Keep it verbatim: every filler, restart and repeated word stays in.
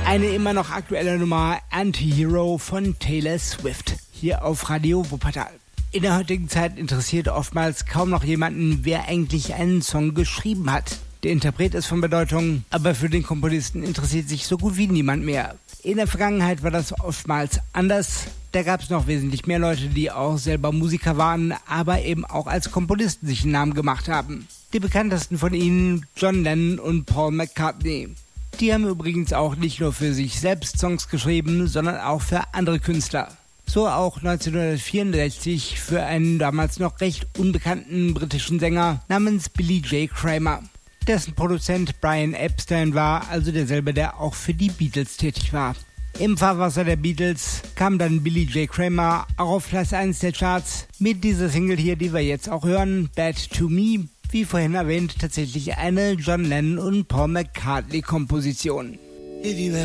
Eine immer noch aktuelle Nummer, Anti-Hero von Taylor Swift, hier auf Radio Wuppertal. In der heutigen Zeit interessiert oftmals kaum noch jemanden, wer eigentlich einen Song geschrieben hat. Der Interpret ist von Bedeutung, aber für den Komponisten interessiert sich so gut wie niemand mehr. In der Vergangenheit war das oftmals anders. Da gab es noch wesentlich mehr Leute, die auch selber Musiker waren, aber eben auch als Komponisten sich einen Namen gemacht haben. Die bekanntesten von ihnen, John Lennon und Paul McCartney. Die haben übrigens auch nicht nur für sich selbst Songs geschrieben, sondern auch für andere Künstler. So auch neunzehnhundertvierundsechzig für einen damals noch recht unbekannten britischen Sänger namens Billy J. Kramer. Dessen Produzent Brian Epstein war also derselbe, der auch für die Beatles tätig war. Im Fahrwasser der Beatles kam dann Billy J. Kramer auch auf Platz eins der Charts mit dieser Single hier, die wir jetzt auch hören, Bad to Me. Wie vorhin erwähnt, tatsächlich eine John Lennon und Paul McCartney Komposition. If you